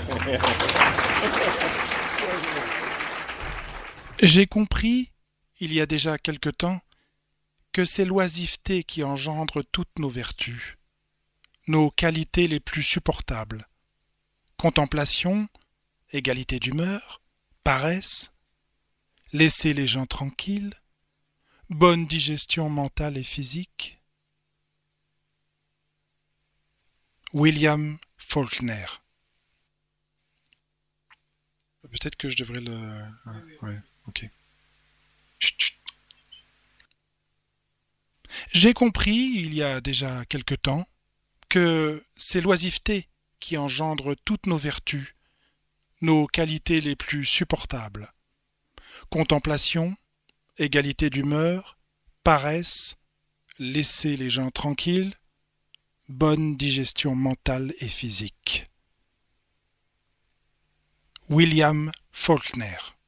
J'ai compris, il y a déjà quelque temps, que c'est l'oisiveté qui engendre toutes nos vertus, nos qualités les plus supportables. Contemplation, égalité d'humeur, paresse, laisser les gens tranquilles, bonne digestion mentale et physique. William Faulkner. Peut-être que je devrais le... Ah, ouais, ok. Chut, chut. J'ai compris, il y a déjà quelque temps, que c'est l'oisiveté qui engendre toutes nos vertus, nos qualités les plus supportables. Contemplation, égalité d'humeur, paresse, laisser les gens tranquilles, bonne digestion mentale et physique. William Faulkner.